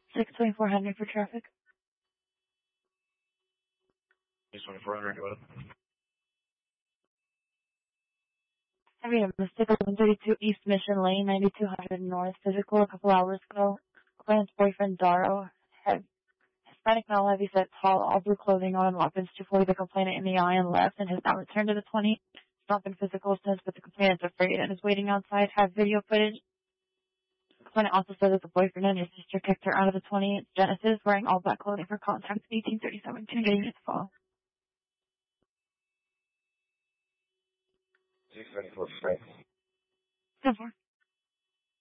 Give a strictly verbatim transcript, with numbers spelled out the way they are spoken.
six twenty-four Henry for traffic. six twenty-four Henry, what? Heavy domestic, eleven thirty-two East Mission Lane, ninety-two hundred North. Physical a couple hours ago. Client's boyfriend, Daro, had Hispanic male, heavy set, tall, all blue clothing on, and weapons to fully the complainant in the eye and left, and has not returned to the twenty. It's not been physical since, but the complainant's afraid and is waiting outside. Have video footage. The complainant also said that the boyfriend and his sister kicked her out of the twenty. It's Genesis, wearing all black clothing for contact, eighteen thirty-seven, two days fall. six twenty-four Frank. So far.